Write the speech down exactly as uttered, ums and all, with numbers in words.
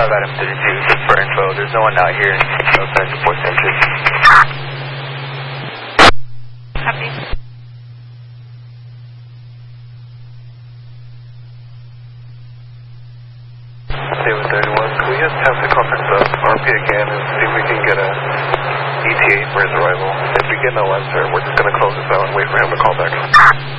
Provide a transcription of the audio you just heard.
five Adam thirty-two, just for info, there's no one out here outside the fourth entry. Copy. David thirty-one, can we just have the conference up R P again and see if we can get a E T A for his arrival? If we get no answer, we're just going to close this out and wait for him to call back.